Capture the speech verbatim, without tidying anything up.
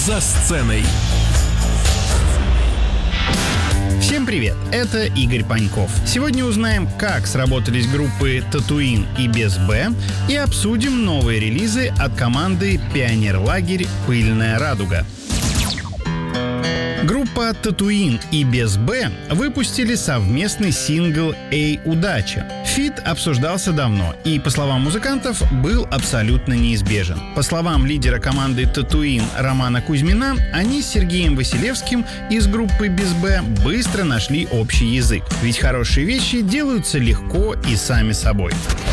«За сценой». Всем привет, это Игорь Паньков. Сегодня узнаем, как сработались группы Татуин и Без Б, и обсудим новые релизы от команды Пионерлагерь «Пыльная радуга». Группа Татуин и Без Б выпустили совместный сингл «Эй, удача». Фит обсуждался давно и, по словам музыкантов, был абсолютно неизбежен. По словам лидера команды Татуин Романа Кузьмина, они с Сергеем Василевским из группы Без Б быстро нашли общий язык. Ведь хорошие вещи делаются легко и сами собой.